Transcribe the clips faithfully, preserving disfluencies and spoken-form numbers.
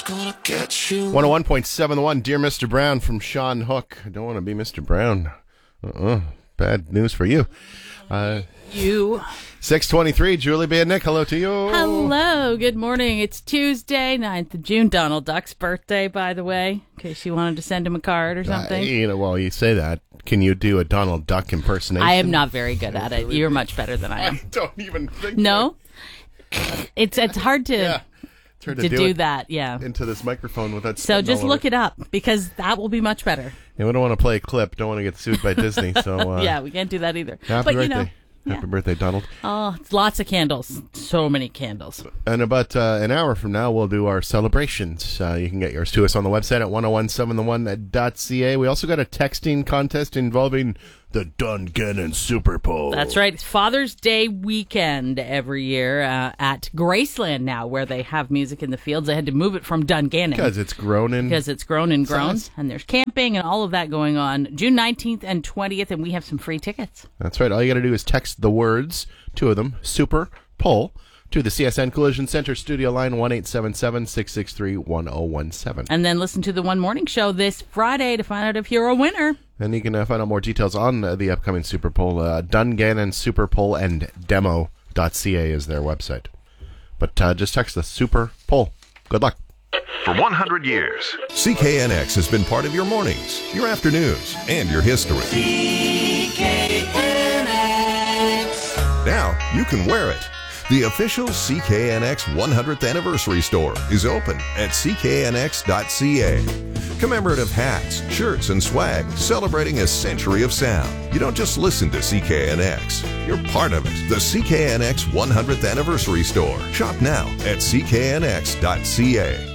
gonna get you. one oh one point seven The One, Dear Mister Brown from Sean Hook. I don't want to be Mister Brown. Uh-uh. Bad news for you. Uh, you. six twenty-three, Julie B. and Nick, hello to you. Hello, good morning. It's Tuesday, ninth of June, Donald Duck's birthday, by the way, in case you wanted to send him a card or something. Uh, you know, well, you say that. Can you do a Donald Duck impersonation? I am not very good at it. You're much better than I am. I don't even think No? It's it's hard to, yeah. it's hard to, to do, do it that, yeah. into this microphone without So spitting just all look over. it up, because that will be much better. Yeah, we don't want to play a clip. Don't want to get sued by Disney. So uh, yeah, we can't do that either. happy but, birthday. you know, Happy yeah. birthday, Donald. Oh, it's lots of candles. So many candles. And about uh, an hour from now, we'll do our celebrations. Uh, you can get yours to us on the website at ten seventeen the one dot c a. We also got a texting contest involving the Dungannon Super Bowl. That's right. It's Father's Day weekend every year uh, at Graceland now, where they have music in the fields. They had to move it from Dungannon. Because it's grown in... Because it's grown and grown. size. And there's camping and all of that going on June nineteenth and twentieth, and we have some free tickets. That's right. All you got to do is text the words, two of them, Super Bowl, to the C S N Collision Center studio line one eight seven seven, six six three, one oh one seven. And then listen to the One Morning Show this Friday to find out if you're a winner. And you can uh, find out more details on uh, the upcoming Super Bowl. Uh, Dungannon Super Bowl and demo dot c a is their website. But uh, just text the Super Bowl. Good luck. For one hundred years, C K N X has been part of your mornings, your afternoons, and your history. C K N X. Now you can wear it. The official C K N X one hundredth anniversary store is open at c k n x dot c a. Commemorative hats, shirts, and swag celebrating a century of sound. You don't just listen to C K N X, you're part of it. The C K N X one hundredth anniversary store. Shop now at c k n x dot c a.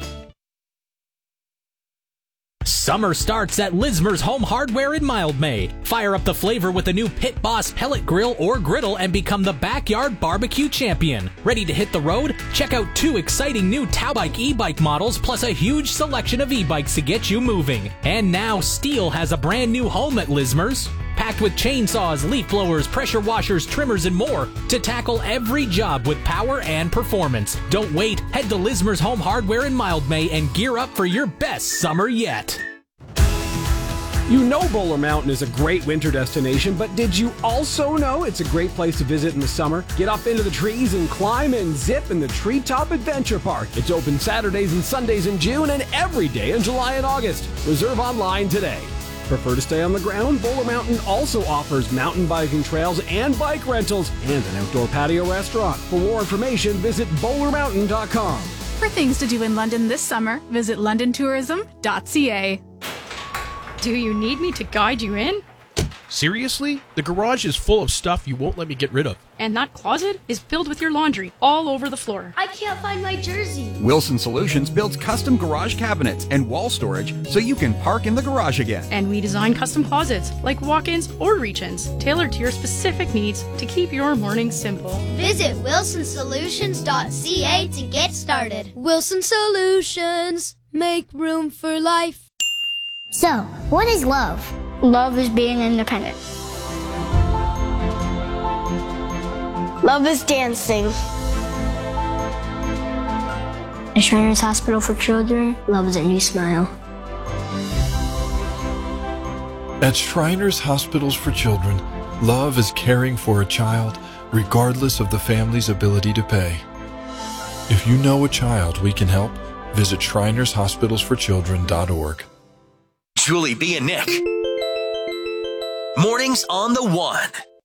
Summer starts at Lismer's Home Hardware in Mildmay. Fire up the flavor with a new Pit Boss pellet grill or griddle and become the backyard barbecue champion. Ready to hit the road? Check out two exciting new Towbike e-bike models plus a huge selection of e-bikes to get you moving. And now Steel has a brand new home at Lismer's. Packed with chainsaws, leaf blowers, pressure washers, trimmers, and more to tackle every job with power and performance. Don't wait. Head to Lismer's Home Hardware in Mildmay and gear up for your best summer yet. You know Bowler Mountain is a great winter destination, but did you also know it's a great place to visit in the summer? Get up into the trees and climb and zip in the Treetop Adventure Park. It's open Saturdays and Sundays in June and every day in July and August. Reserve online today. Prefer to stay on the ground? Bowler Mountain also offers mountain biking trails and bike rentals and an outdoor patio restaurant. For more information, visit bowler mountain dot com. For things to do in London this summer, visit london tourism dot c a. Do you need me to guide you in? Seriously? The garage is full of stuff you won't let me get rid of. And that closet is filled with your laundry all over the floor. I can't find my jersey. Wilson Solutions builds custom garage cabinets and wall storage so you can park in the garage again. And we design custom closets, like walk-ins or reach-ins, tailored to your specific needs to keep your morning simple. Visit wilson solutions dot c a to get started. Wilson Solutions. Make room for life. So, what is love? Love is being independent. Love is dancing. At Shriners Hospital for Children, love is a new smile. At Shriners Hospitals for Children, love is caring for a child regardless of the family's ability to pay. If you know a child we can help, visit shriners hospitals for children dot org. Julie B. and Nick. Mornings on the One.